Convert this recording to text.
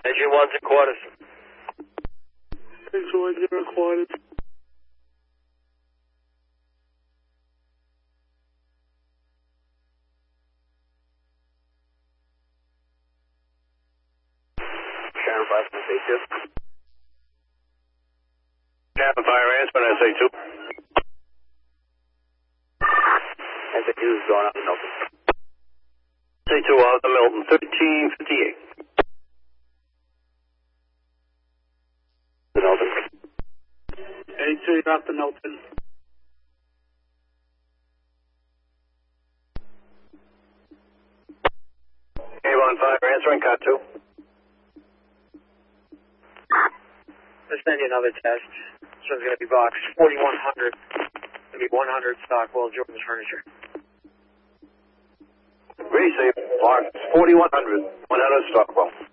Engine 1's quarters. Engine 1 quarters. Channel 5, SA2. Channel Fire Answer, SA2. SA2 is going out to Milton. SA2 out to Milton, 1358. Milton. A2 out to Milton. A1 Fire answering, Cat 2. Let's send you another test. This one's going to be box 4100. It's going to be 100 Stockwell, Jordan's Furniture. Greasy, box 4100, 100 Stockwell.